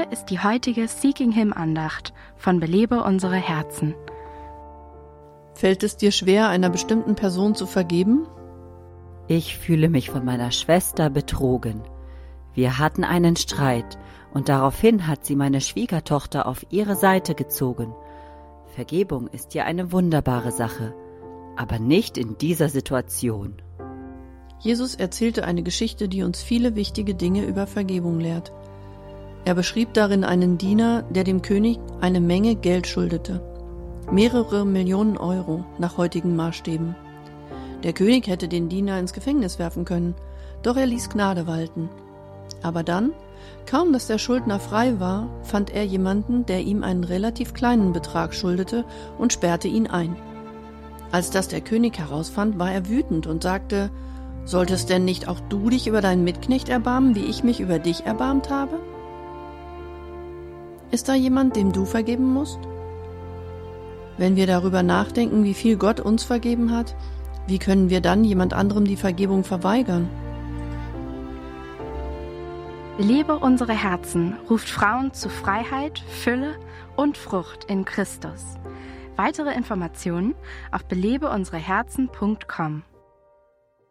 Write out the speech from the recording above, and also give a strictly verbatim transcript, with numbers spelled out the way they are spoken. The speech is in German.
ist die heutige Seeking Him Andacht von Belebe unsere Herzen. Fällt es dir schwer, einer bestimmten Person zu vergeben? Ich fühle mich von meiner Schwester betrogen. Wir hatten einen Streit und daraufhin hat sie meine Schwiegertochter auf ihre Seite gezogen. Vergebung ist ja eine wunderbare Sache, aber nicht in dieser Situation. Jesus erzählte eine Geschichte, die uns viele wichtige Dinge über Vergebung lehrt. Er beschrieb darin einen Diener, der dem König eine Menge Geld schuldete. Mehrere Millionen Euro nach heutigen Maßstäben. Der König hätte den Diener ins Gefängnis werfen können, doch er ließ Gnade walten. Aber dann, kaum dass der Schuldner frei war, fand er jemanden, der ihm einen relativ kleinen Betrag schuldete und sperrte ihn ein. Als das der König herausfand, war er wütend und sagte: »Solltest denn nicht auch du dich über deinen Mitknecht erbarmen, wie ich mich über dich erbarmt habe?« Ist da jemand, dem du vergeben musst? Wenn wir darüber nachdenken, wie viel Gott uns vergeben hat, wie können wir dann jemand anderem die Vergebung verweigern? Belebe unsere Herzen ruft Frauen zu Freiheit, Fülle und Frucht in Christus. Weitere Informationen auf belebe unsere herzen punkt com.